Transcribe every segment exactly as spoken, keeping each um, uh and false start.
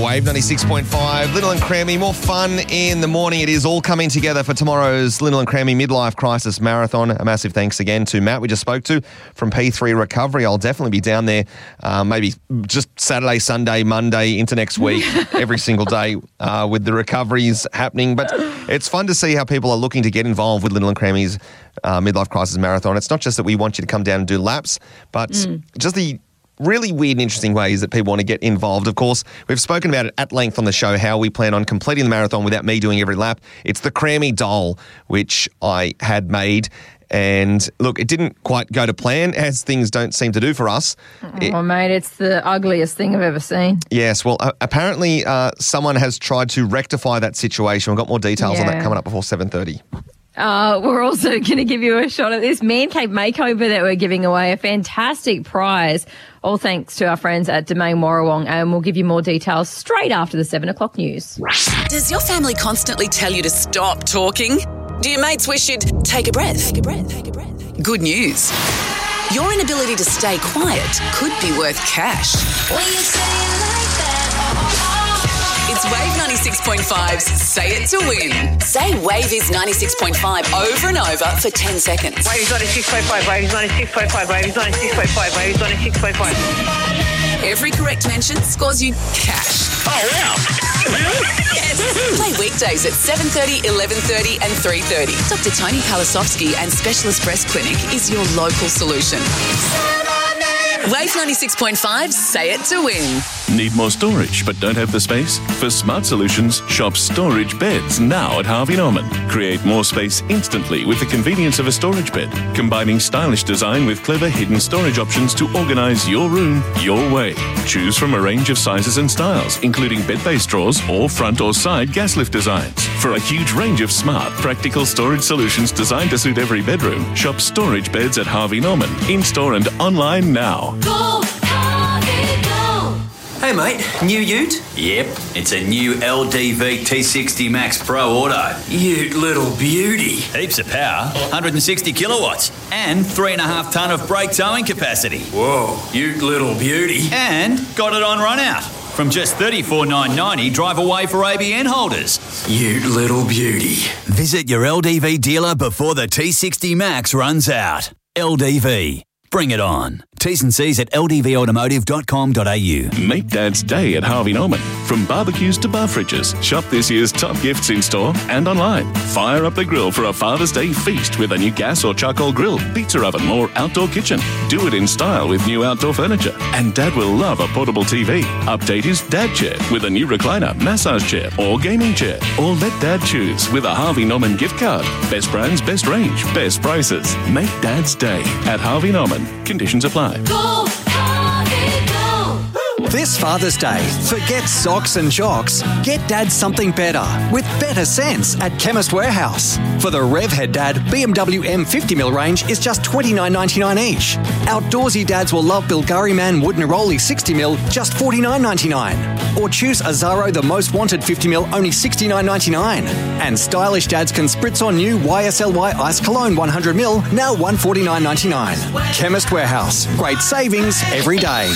Wave ninety-six point five, Little and Crammy. More fun in the morning. It is all coming together for tomorrow's Little and Crammy Midlife Crisis Marathon. A massive thanks again to Matt, we just spoke to, from P three Recovery. I'll definitely be down there uh, maybe just Saturday, Sunday, Monday into next week, every single day uh, with the recoveries happening. But it's fun to see how people are looking to get involved with Little and Crammy's uh, Midlife Crisis Marathon. It's not just that we want you to come down and do laps, but mm. just the really weird and interesting ways that people want to get involved. Of course, we've spoken about it at length on the show, how we plan on completing the marathon without me doing every lap. It's the Crammy doll, which I had made. And look, it didn't quite go to plan, as things don't seem to do for us. Oh, it, mate, it's the ugliest thing I've ever seen. Yes, well, uh, apparently uh, someone has tried to rectify that situation. We've got more details yeah. on that coming up before seven thirty. Uh, we're also going to give you a shot at this Man Cave makeover that we're giving away, a fantastic prize, all thanks to our friends at Domain Warrawong, and we'll give you more details straight after the seven o'clock news. Does your family constantly tell you to stop talking? Do your mates wish you'd take a breath? Take a breath. Take a breath. Good news. Your inability to stay quiet could be worth cash. When you say it like that, oh, oh, oh. It's Wave ninety-six point five's Say It to Win. Say Wave is ninety-six point five over and over for ten seconds. Wave is ninety-six point five, Wave is ninety-six point five, Wave is ninety-six point five, Wave is ninety-six point five. Every correct mention scores you cash. Oh, wow. Yes. Play weekdays at seven thirty, eleven thirty and three thirty. Doctor Tony Palasovsky and Specialist Breast Clinic is your local solution. Wave ninety-six point five, Say It to Win. Need more storage but don't have the space? For smart solutions, shop Storage Beds now at Harvey Norman. Create more space instantly with the convenience of a storage bed, combining stylish design with clever hidden storage options to organise your room your way. Choose from a range of sizes and styles, including bed-based drawers or front or side gas lift designs. For a huge range of smart, practical storage solutions designed to suit every bedroom, shop Storage Beds at Harvey Norman, in-store and online now. Go, Harvey, go! Hey mate, new ute? Yep, it's a new L D V T sixty Max Pro Auto. Ute little beauty. Heaps of power, one hundred sixty kilowatts, and three and a half tonne of brake towing capacity. Whoa, ute little beauty. And got it on run out. From just thirty-four thousand nine hundred ninety dollars, drive away for A B N holders. Ute little beauty. Visit your L D V dealer before the T sixty Max runs out. L D V. Bring it on. T's and C's at l d v automotive dot com dot a u. Make Dad's Day at Harvey Norman. From barbecues to bar fridges, shop this year's top gifts in store and online. Fire up the grill for a Father's Day feast with a new gas or charcoal grill, pizza oven or outdoor kitchen. Do it in style with new outdoor furniture. And Dad will love a portable T V. Update his Dad chair with a new recliner, massage chair or gaming chair. Or let Dad choose with a Harvey Norman gift card. Best brands, best range, best prices. Make Dad's Day at Harvey Norman. Conditions apply. Go, Harvey, go! This Father's Day, forget socks and jocks. Get Dad something better with better sense at Chemist Warehouse. For the Revhead Dad, B M W M fifty mil range is just twenty-nine ninety-nine each. Outdoorsy dads will love Bulgari Man Wood Neroli sixty mil, just forty-nine ninety-nine. Or choose Azaro The Most Wanted fifty mil, only sixty-nine ninety-nine. And stylish dads can spritz on new Y S L Y Ice Cologne one hundred mil, now one forty-nine ninety-nine. Chemist Warehouse. Great savings every day.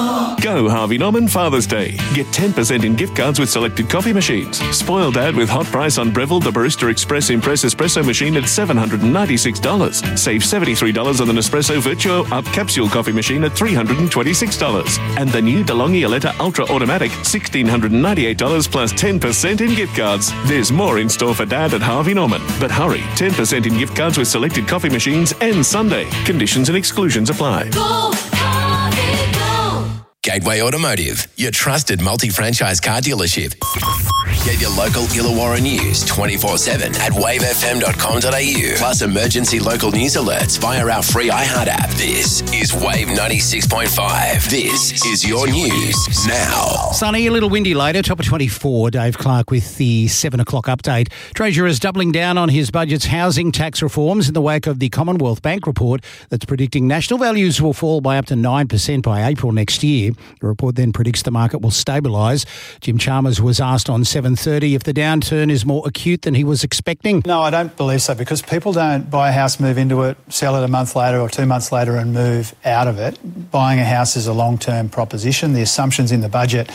Go Harvey Norman Father's Day. Get ten percent in gift cards with selected coffee machines. Spoil Dad with hot price on Breville the Barista Express Impress Espresso machine at seven hundred ninety-six dollars. Save seventy-three dollars on the Nespresso Virtuo Up Capsule coffee machine at three hundred twenty-six dollars. And the new DeLonghi Aletta Ultra Automatic, one thousand six hundred ninety-eight dollars plus ten percent in gift cards. There's more in store for Dad at Harvey Norman. But hurry, ten percent in gift cards with selected coffee machines ends Sunday. Conditions and exclusions apply. Go, Harvey, go! Gateway Automotive, your trusted multi-franchise car dealership. Get your local Illawarra news twenty-four seven at wave f m dot com dot a u. Plus emergency local news alerts via our free iHeart app. This is Wave ninety-six point five. This is your news now. Sunny, a little windy later, top of twenty-four. Dave Clark with the seven o'clock update. Treasurer is doubling down on his budget's housing tax reforms in the wake of the Commonwealth Bank report that's predicting national values will fall by up to nine percent by April next year. The report then predicts the market will stabilise. Jim Chalmers was asked on seven thirty if the downturn is more acute than he was expecting. No, I don't believe so, because people don't buy a house, move into it, sell it a month later or two months later and move out of it. Buying a house is a long-term proposition. The assumptions in the budget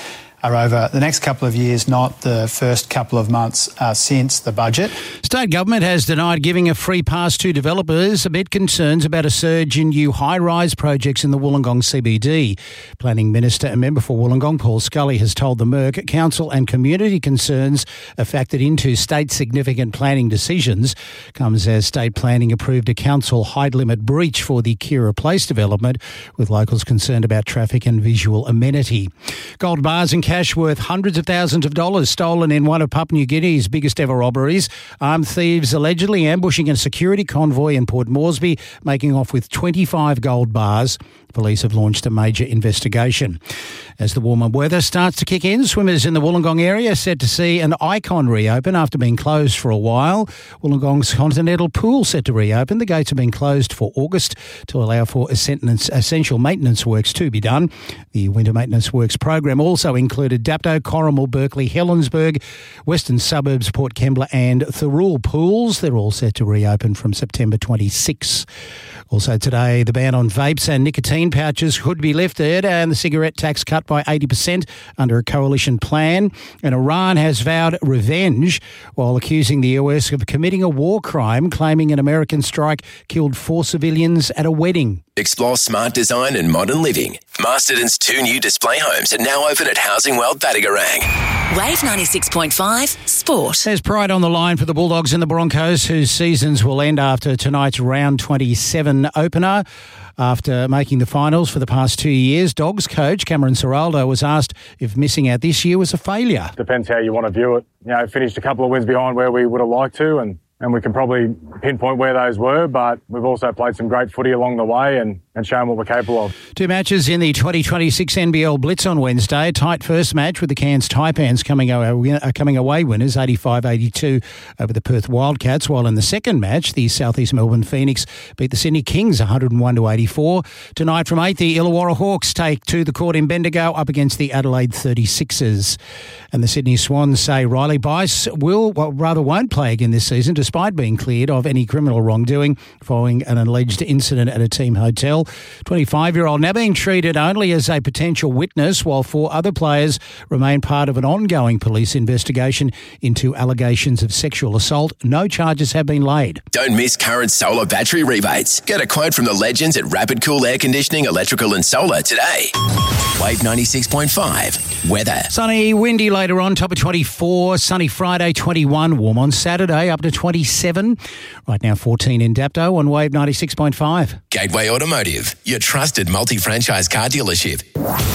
are over the next couple of years, not the first couple of months uh, since the budget. State government has denied giving a free pass to developers amid concerns about a surge in new high-rise projects in the Wollongong C B D. Planning Minister and member for Wollongong, Paul Scully, has told the Merc council and community concerns are factored into state significant planning decisions. Comes as state planning approved a council height limit breach for the Kira Place development, with locals concerned about traffic and visual amenity. Gold bars and cash worth hundreds of thousands of dollars stolen in one of Papua New Guinea's biggest ever robberies. Armed thieves allegedly ambushing a security convoy in Port Moresby, making off with twenty-five gold bars. Police have launched a major investigation. As the warmer weather starts to kick in, swimmers in the Wollongong area are set to see an Icon reopen after being closed for a while. Wollongong's Continental Pool set to reopen. The gates have been closed for August to allow for essential maintenance works to be done. The winter maintenance works program also included Dapto, Corrimal, Berkeley, Helensburgh, Western Suburbs, Port Kembla and Thurul pools. They're all set to reopen from September twenty-sixth. Also today, the ban on vapes and nicotine pouches could be lifted and the cigarette tax cut by eighty percent under a coalition plan. And Iran has vowed revenge while accusing the U S of committing a war crime, claiming an American strike killed four civilians at a wedding. Explore smart design and modern living. Masterton's two new display homes are now open at Housing World Battigarang. Wave ninety-six point five Sport. There's pride on the line for the Bulldogs and the Broncos, whose seasons will end after tonight's round twenty-seven opener. After making the finals for the past two years, Dogs coach Cameron Ciraldo was asked if missing out this year was a failure. Depends how you want to view it. You know, finished a couple of wins behind where we would have liked to, and and we can probably pinpoint where those were, but we've also played some great footy along the way and, and shown what we're capable of. Two matches in the twenty twenty-six N B L Blitz on Wednesday. A tight first match with the Cairns Taipans coming away, coming away winners eighty-five eighty-two over the Perth Wildcats, while in the second match, the South East Melbourne Phoenix beat the Sydney Kings one hundred one to eighty-four. Tonight from eight, the Illawarra Hawks take to the court in Bendigo up against the Adelaide thirty-sixers. And the Sydney Swans say Riley Bice will, well, rather won't play again this season, despite being cleared of any criminal wrongdoing following an alleged incident at a team hotel. twenty-five-year-old now being treated only as a potential witness, while four other players remain part of an ongoing police investigation into allegations of sexual assault. No charges have been laid. Don't miss current solar battery rebates. Get a quote from the legends at Rapid Cool Air Conditioning, Electrical and Solar today. Wave ninety-six point five. Weather. Sunny, windy later on, top of twenty-four. Sunny Friday, twenty-one. Warm on Saturday, up to twenty-seven. Right now, fourteen in Dapto on Wave ninety-six point five. Gateway Automotive, your trusted multi-franchise car dealership.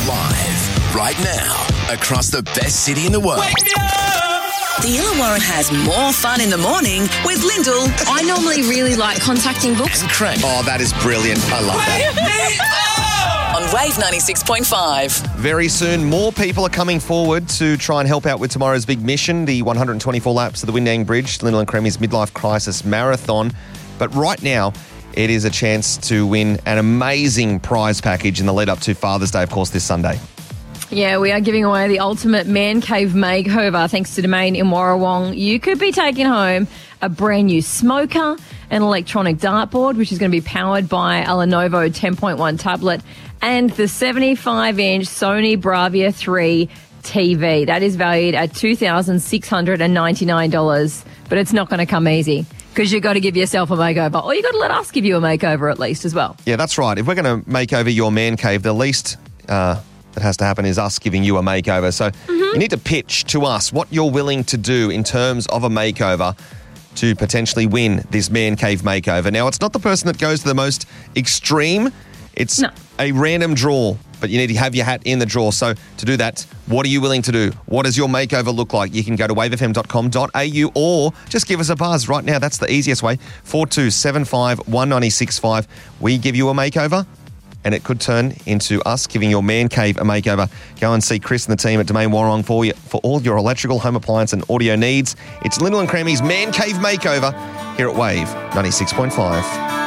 Live, right now, across the best city in the world. The Illawarra has more fun in the morning with Lyndall. I normally really like contacting books. And Craig. Oh, that is brilliant. I love that. On Wave ninety-six point five. Very soon, more people are coming forward to try and help out with tomorrow's big mission, the one hundred twenty-four laps of the Windang Bridge, Lyndall and Cremy's Midlife Crisis Marathon. But right now, it is a chance to win an amazing prize package in the lead up to Father's Day, of course, this Sunday. Yeah, we are giving away the ultimate man cave makeover thanks to Domain in Warrawong. You could be taking home a brand new smoker, an electronic dartboard, which is going to be powered by a Lenovo ten point one tablet, and the seventy-five inch Sony Bravia three T V. That is valued at two thousand six hundred ninety-nine dollars, but it's not going to come easy, because you've got to give yourself a makeover, or you've got to let us give you a makeover at least as well. Yeah, that's right. If we're going to make over your man cave, the least uh, that has to happen is us giving you a makeover. So mm-hmm. you need to pitch to us what you're willing to do in terms of a makeover to potentially win this man cave makeover. Now, it's not the person that goes to the most extreme. It's no. a random draw, but you need to have your hat in the draw. So to do that, what are you willing to do? What does your makeover look like? You can go to wave f m dot com dot a u or just give us a buzz right now. That's the easiest way. four two seven five one nine six five. We give you a makeover, and it could turn into us giving your man cave a makeover. Go and see Chris and the team at Domain Warrawong for you for all your electrical, home appliance and audio needs. It's Lyndall and Cremy's Man Cave Makeover here at Wave ninety-six point five.